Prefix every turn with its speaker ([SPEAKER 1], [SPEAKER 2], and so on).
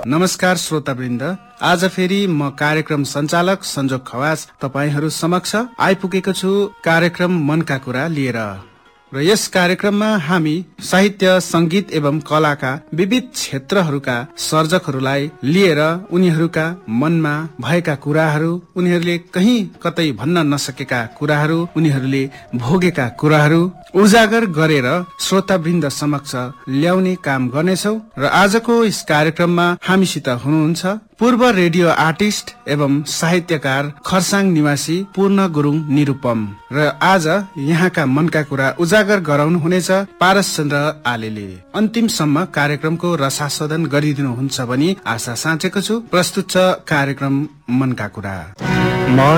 [SPEAKER 1] नमस्कार श्रोतावृन्द, आज फेरि म कार्यक्रम सञ्चालक संजोग खवास तपाईहरू समक्ष आइपुगेको छु कार्यक्रम मनका कुरा लिएर। र यस कार्यक्रममा हामी साहित्य, संगीत एवं कलाका विविध क्षेत्रहरूका सर्जकहरूलाई लिएर उनीहरूका मनमा भएका कुराहरू, उनीहरूले कहीँ कतै भन्न नसकेका कुराहरू, उनीहरूले भोगेका कुराहरू उजागर गरेर श्रोतावृन्द समक्ष ल्याउने काम गर्नेछौ। र आजको यस कार्यक्रममा हामीसित हुनुहुन्छ पूर्व रेडियो आर्टिस्ट एवं साहित्यकार खरसाङ निवासी पूर्ण गुरुङ निरुपम। र आज यहाँका मनका कुरा उजागर गराउनु हुनेछ पारस चन्द्र आलेले। अन्तिमसम्म कार्यक्रमको रसास्वादन गरिदिनुहुन्छ भनी आशा साँचेको छु। प्रस्तुत छ कार्यक्रम मनका कुरा।